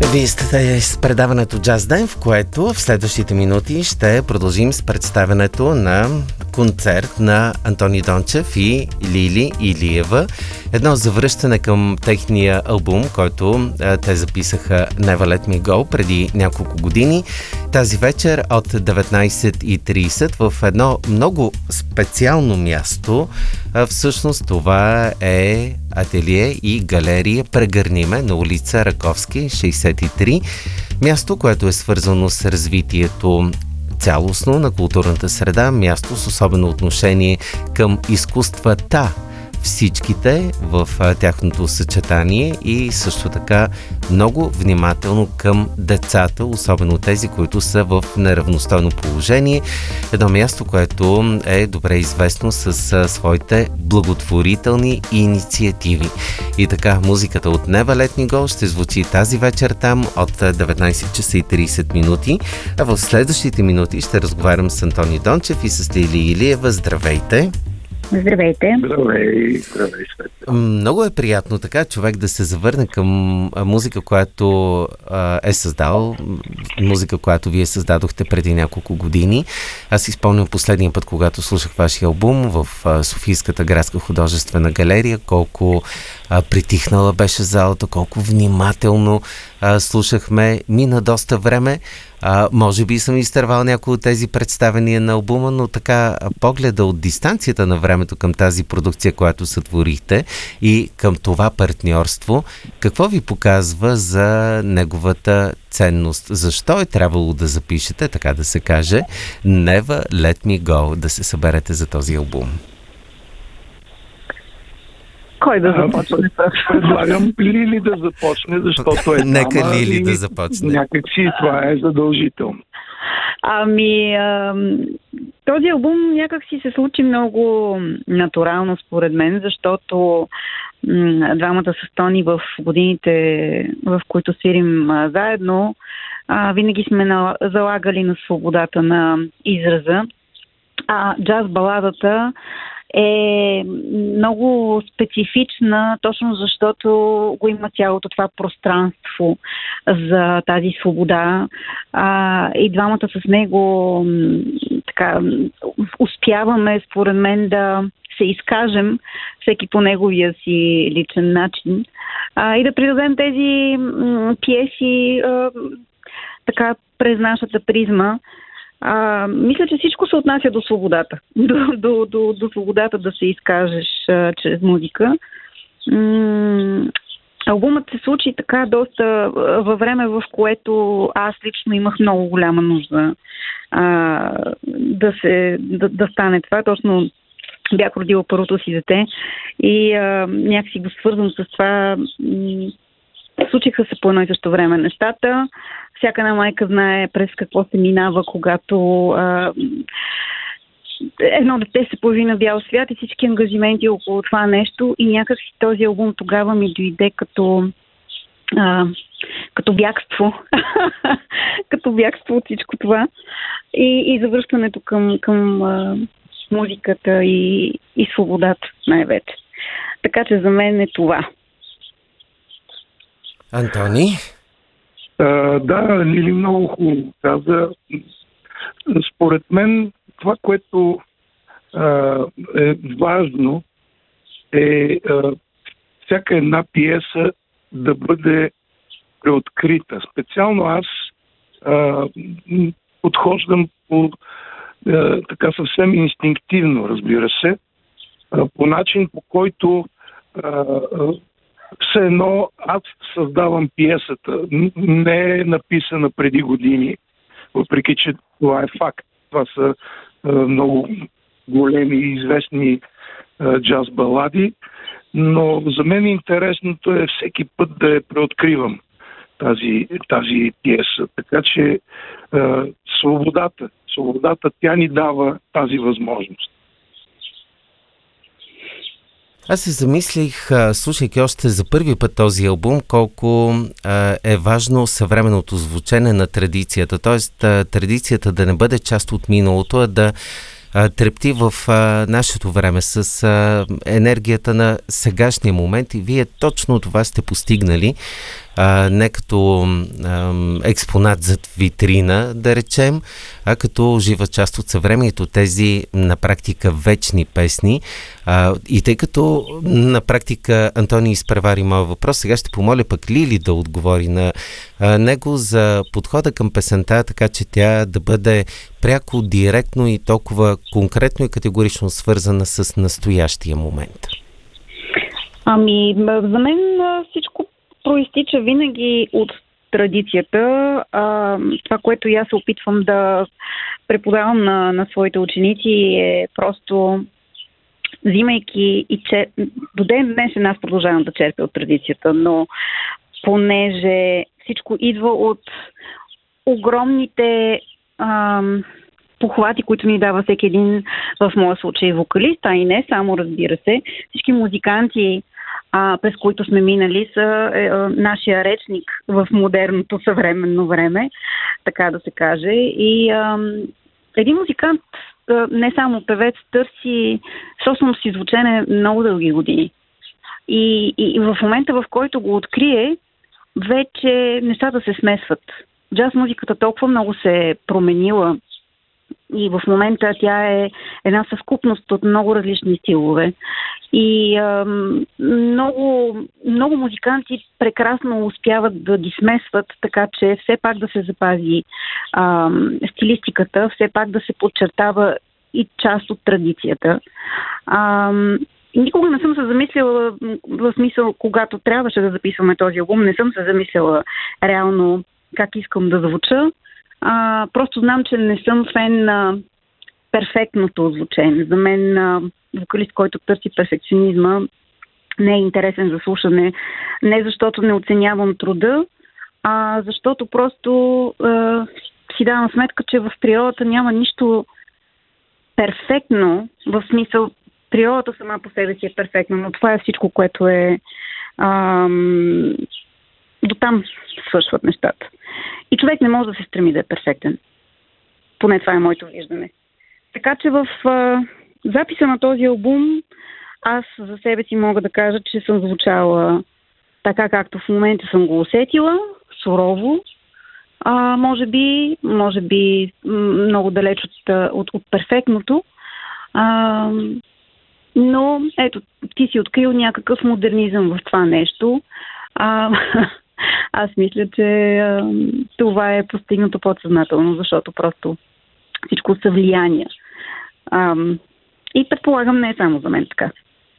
Вие сте с предаването Jazz Ден, в което в следващите минути ще продължим с представянето на концерт на Антони Дончев и Лили Илиева. Едно завръщане към техния албум, който те записаха Never Let Me Go преди няколко години. Тази вечер от 19:30 в едно много специално място. Всъщност това е ателие и галерия Прегърниме на улица Раковски, 63. Място, което е свързано с развитието цялостно на културната среда, място с особено отношение към изкуствата, всичките в тяхното съчетание и също така много внимателно към децата, особено тези, които са в неравностойно положение. Едно място, което е добре известно с своите благотворителни инициативи. И така, музиката от Never Let Me Go ще звучи тази вечер там от 19 часа и 30 минути. А в следващите минути ще разговарям с Антони Дончев и с Лили Илиева. Здравейте! Здравейте. Здравей. Много е приятно така човек да се завърне към музика, която е създал, музика, която вие създадохте преди няколко години. Аз си спомням последния път, когато слушах вашия албум в Софийската градска художествена галерия, колко притихнала беше залата, колко внимателно слушахме. Мина доста време. Може би съм изтървал някои от тези представения на албума, но така погледа от дистанцията на времето към тази продукция, която сътворихте и към това партньорство, какво ви показва за неговата ценност? Защо е трябвало да запишете, така да се каже, Never Let Me Go, да се съберете за този албум? Кой да започне? Предлагам Лили да започне, защото е Нека Лили да започне. Някакси това е задължително. Този албум някакси се случи много натурално според мен, защото двамата с Тони в годините, в които свирим заедно, винаги сме залагали на свободата на израза. Джаз баладата е много специфична, точно защото го има цялото това пространство за тази свобода. И двамата с него така успяваме, според мен, да се изкажем всеки по неговия си личен начин и да придадем тези пиеси така през нашата призма. Мисля, че всичко се отнася до свободата. До свободата да се изкажеш чрез музика. Албумът се случи така доста във време, в което аз лично имах много голяма нужда да стане това. Точно бях родила първото си дете и някакси го свързвам с това. Случиха се по едно и също време нещата. Всяка една майка знае през какво се минава, когато едно дете се появи на бял свят и всички ангажименти около това нещо. И някакси този албум тогава ми дойде като бягство. Като бягство от всичко това. И завръщането към музиката и свободата най-вече. Така че за мен е това. Антони? Да, Лили много хубаво каза. Според мен това, което е важно, е всяка една пиеса да бъде преоткрита. Специално аз подхождам така съвсем инстинктивно, разбира се, по начин, по който все едно аз създавам пиесата. Не е написана преди години, въпреки че това е факт. Това са много големи и известни джаз балади, но за мен интересното е всеки път да я преоткривам тази пиеса. Така че свободата тя ни дава тази възможност. Аз се замислих, слушайки още за първи път този албум, колко е важно съвременното звучене на традицията. Тоест, традицията да не бъде част от миналото, а да трепти в нашето време с енергията на сегашния момент. И вие точно това сте постигнали. не като експонат зад витрина, да речем, а като жива част от съвремието, тези на практика вечни песни. И тъй като на практика Антоний изпревари моя въпрос, сега ще помоля пък Лили да отговори на него за подхода към песента, така че тя да бъде пряко, директно и толкова конкретно и категорично свързана с настоящия момент. За мен всичко проистича винаги от традицията. Това, което и аз се опитвам да преподавам на своите ученици, е просто взимайки до ден днешен аз продължавам да черпя от традицията, но понеже всичко идва от огромните похвати, които ни дава всеки един, в моя случай вокалист, а и не само, разбира се. Всички музиканти, през които сме минали, са нашия речник в модерното съвременно време, така да се каже. И един музикант, не само певец, търси собственото си звучене много дълги години. И в момента, в който го открие, вече нещата се смесват. Джаз музиката толкова много се е променила и в момента тя е една съвкупност от много различни стилове. И много, много музиканти прекрасно успяват да ги смесват, така че все пак да се запази стилистиката, все пак да се подчертава и част от традицията. Никога не съм се замислила, в смисъл, когато трябваше да записваме този албум, не съм се замислила реално как искам да звуча. Просто знам, че не съм фен на перфектното звучение. За мен вокалист, който търси перфекционизма, не е интересен за слушане. Не защото не оценявам труда, а защото просто си давам сметка, че в природата няма нищо перфектно, в смисъл природата сама по себе си е перфектна, но това е всичко, което е до там свършват нещата. И човек не може да се стреми да е перфектен. Поне това е моето виждане. Така че в записа на този албум аз за себе си мога да кажа, че съм звучала така, както в момента съм го усетила, сурово, може би много далеч от перфектното. Но ето, ти си открил някакъв модернизъм в това нещо. Аз мисля, че това е постигнато подсъзнателно, защото просто всичко са влияния. И предполагам, не е само за мен така.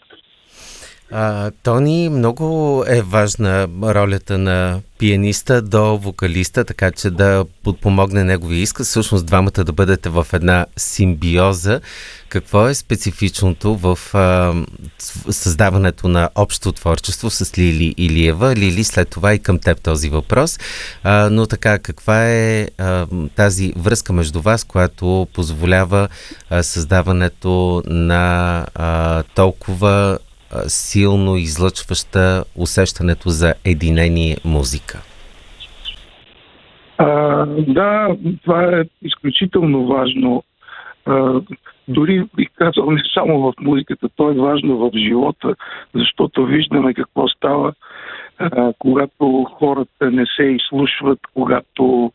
Тони, много е важна ролята на пианиста до вокалиста, така че да подпомогне неговия изказ. Всъщност двамата да бъдете в една симбиоза. Какво е специфичното в създаването на общо творчество с Лили Илиева? Лили, след това и към теб този въпрос. Но така, каква е тази връзка между вас, която позволява създаването на толкова силно излъчваща усещането за единение музика? Да, това е изключително важно. Дори бих казал не само в музиката, то е важно в живота, защото виждаме какво става, когато хората не се изслушват, когато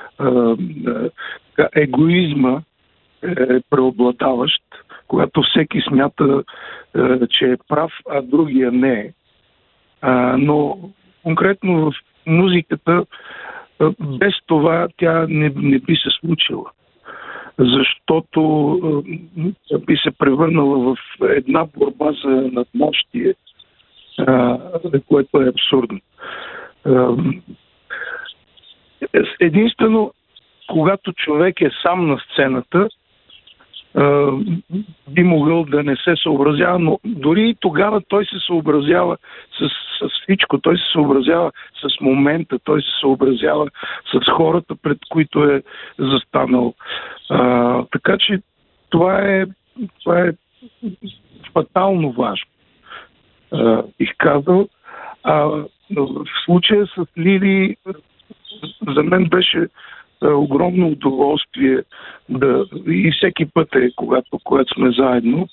егоизма е преобладаващ, когато всеки смята, че е прав, а другия не е. Но конкретно в музиката без това тя не би се случила. Защото би се превърнала в една борба за надмощие, което е абсурдно. Единствено, когато човек е сам на сцената, би могъл да не се съобразява, но дори и тогава той се съобразява с всичко. Той се съобразява с момента, той се съобразява с хората, пред които е застанал. Така че това е фатално важно, бих казал. В случая с Лили за мен беше огромно удоволствие и всеки път когато сме заедно.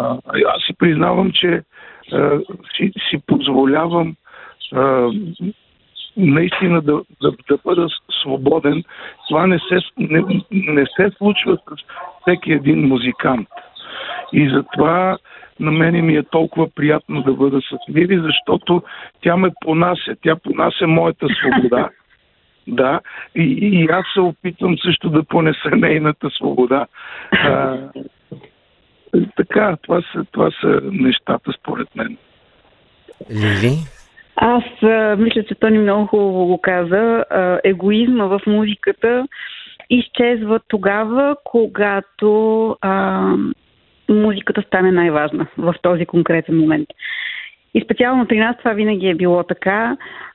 Аз си признавам, че си позволявам наистина да бъда свободен. Това не се случва с всеки един музикант. И затова на мене ми е толкова приятно да бъда с Лили, защото тя ме понася. Тя понася моята свобода. Да, и аз се опитвам също да понеса нейната свобода. Така, това са нещата според мен. Лили? Аз мисля, че Тони много хубаво го каза. Егоизма в музиката изчезва тогава, когато музиката стане най-важна в този конкретен момент. И специално при нас това винаги е било така.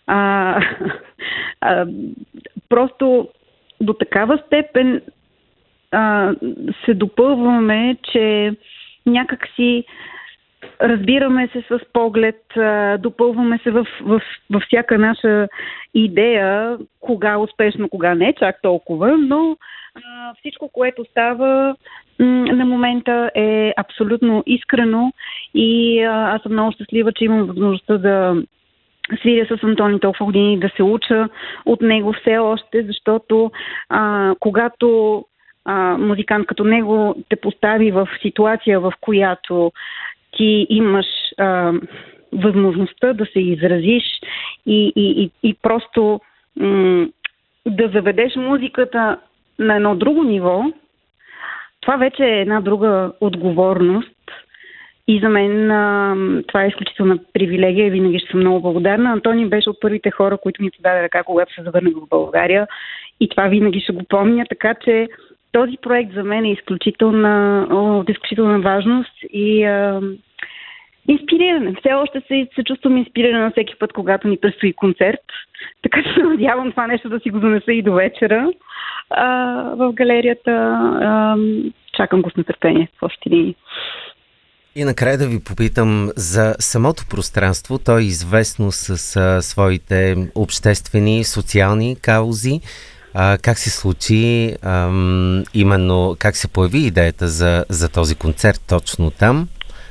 Просто до такава степен се допълваме, че някак си разбираме се с поглед, допълваме се във всяка наша идея, кога успешно, кога не, чак толкова, но всичко, което става на момента е абсолютно искрено и аз съм много щастлива, че имам възможността да свиря с Антони толкова години, да се уча от него все още, защото когато музикант като него те постави в ситуация, в която ти имаш възможността да се изразиш и просто да заведеш музиката на едно друго ниво, това вече е една друга отговорност. И за мен това е изключителна привилегия и винаги ще съм много благодарна. Антони беше от първите хора, които ми подаде ръка, когато се завърнах в България. И това винаги ще го помня. Така че този проект за мен е от изключителна важност и инспириране. Все още се чувствам инспирирана на всеки път, когато ни предстои концерт. Така че надявам това нещо да си го донеса и до вечера в галерията. Чакам го с нетърпение в общи линии. И накрая да ви попитам за самото пространство. То е известно с своите обществени, социални каузи. Как се случи, именно как се появи идеята за този концерт точно там?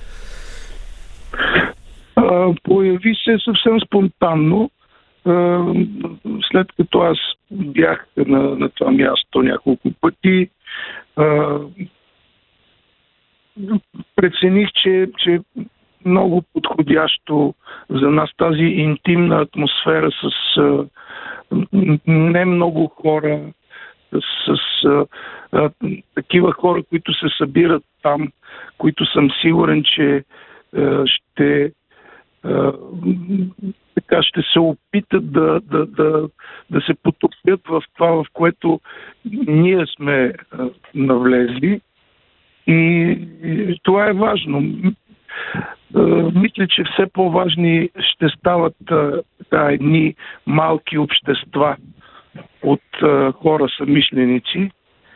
Появи се съвсем спонтанно. След като аз бях на това място няколко пъти, прецених, че много подходящо за нас тази интимна атмосфера с не много хора, с такива хора, които се събират там, които съм сигурен, че ще се опитат да се потопят в това, в което ние сме навлезли. И това е важно. Мисля, че все по-важни ще стават едни малки общества от хора съмишленици,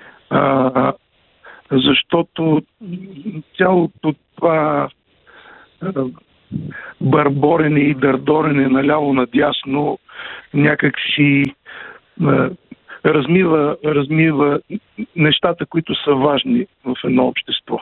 защото цялото това бърборене и дърдорене наляво-надясно някак си размива нещата, които са важни в едно общество.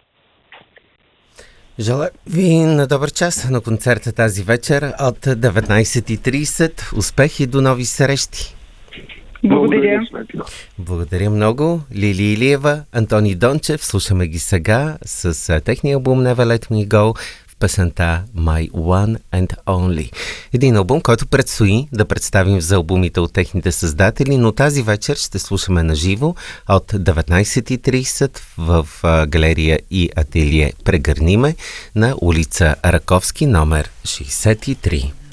Желая ви на добър час на концерта тази вечер от 19:30. Успех и до нови срещи! Благодаря. Благодаря много. Лили Илиева, Антони Дончев. Слушаме ги сега с техния албум Never Let Me Go в песента My One and Only. Един албум, който предстои да представим за албумите от техните създатели, но тази вечер ще слушаме на живо от 19:30 в галерия и ателие Прегърни ме на улица Раковски, номер 63.